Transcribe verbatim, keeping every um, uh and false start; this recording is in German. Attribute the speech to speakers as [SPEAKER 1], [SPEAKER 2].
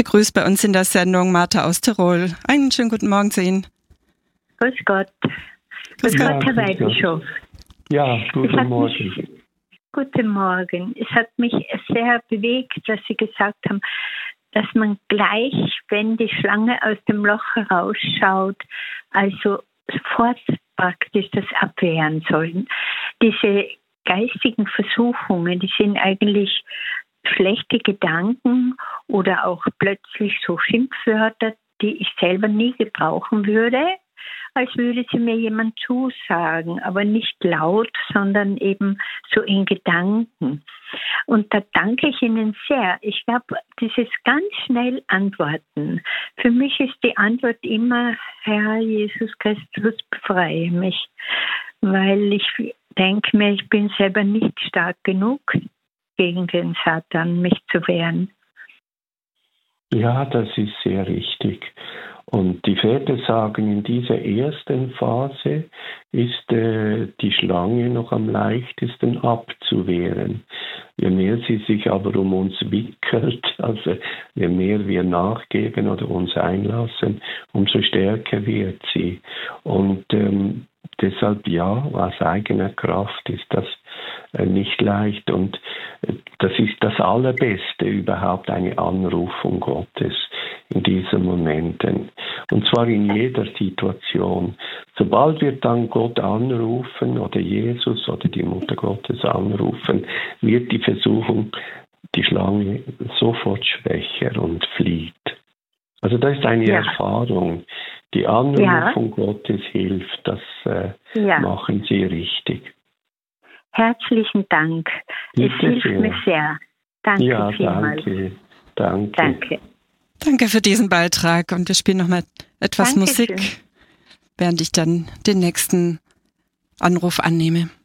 [SPEAKER 1] begrüßt bei uns in der Sendung Martha aus Tirol. Einen schönen guten Morgen zu Ihnen.
[SPEAKER 2] Grüß Gott. Grüß
[SPEAKER 3] Ja,
[SPEAKER 2] Gott, Herr
[SPEAKER 3] grüß
[SPEAKER 2] Weidbischof.
[SPEAKER 3] Ja, guten Morgen.
[SPEAKER 2] Mich, guten Morgen. Es hat mich sehr bewegt, dass Sie gesagt haben, dass man gleich, wenn die Schlange aus dem Loch herausschaut, also sofort praktisch das abwehren sollen. Diese geistigen Versuchungen, die sind eigentlich schlechte Gedanken oder auch plötzlich so Schimpfwörter, die ich selber nie gebrauchen würde, als würde sie mir jemand zusagen, aber nicht laut, sondern eben so in Gedanken. Und da danke ich Ihnen sehr. Ich glaube, dieses ganz schnell Antworten. Für mich ist die Antwort immer, Herr Jesus Christus, befreie mich. Weil ich denke mir, ich bin selber nicht stark genug, gegen den Satan mich zu wehren.
[SPEAKER 3] Ja, das ist sehr richtig. Und die Väter sagen, in dieser ersten Phase ist äh, die Schlange noch am leichtesten abzuwehren. Je mehr sie sich aber um uns wickelt, also je mehr wir nachgeben oder uns einlassen, umso stärker wird sie. Und ähm, deshalb ja, aus eigener Kraft ist das äh, nicht leicht. Und äh, das ist das Allerbeste überhaupt, eine Anrufung Gottes in diesen Momenten. Und zwar in jeder Situation. Sobald wir dann Gott anrufen oder Jesus oder die Mutter Gottes anrufen, wird die Versuchung, die Schlange sofort schwächer und flieht. Also das ist eine ja. Erfahrung. Die Anrufung ja. Gottes hilft, das äh, ja. machen Sie richtig.
[SPEAKER 2] Herzlichen Dank.
[SPEAKER 3] Bitte
[SPEAKER 2] es hilft
[SPEAKER 3] sehr.
[SPEAKER 2] mir sehr. Danke
[SPEAKER 3] ja,
[SPEAKER 2] vielmals.
[SPEAKER 3] Danke. Danke.
[SPEAKER 2] Danke.
[SPEAKER 1] Danke für diesen Beitrag und wir spielen noch mal etwas
[SPEAKER 2] Dankeschön.
[SPEAKER 1] Musik, während ich dann den nächsten Anruf annehme.